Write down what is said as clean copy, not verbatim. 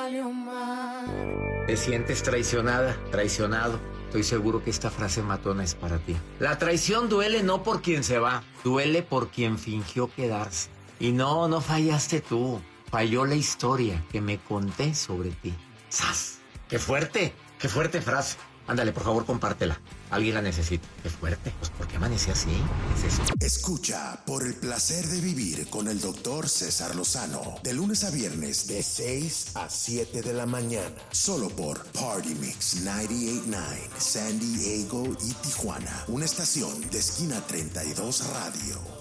¿Te sientes traicionada, traicionado? Estoy seguro que esta frase matona es para ti. La traición duele no por quien se va, duele por quien fingió quedarse. Y no fallaste tú, falló la historia que me conté sobre ti. ¡Sas! ¡Qué fuerte frase! Ándale, por favor, compártela. Alguien la necesita. ¡Qué fuerte! Pues, ¿por qué amanecí así? ¿Qué es eso? Escucha Por el Placer de Vivir con el Dr. César Lozano. De lunes a viernes, de 6 a 7 de la mañana. Solo por Party Mix 98.9, San Diego y Tijuana. Una estación de Esquina 32 Radio.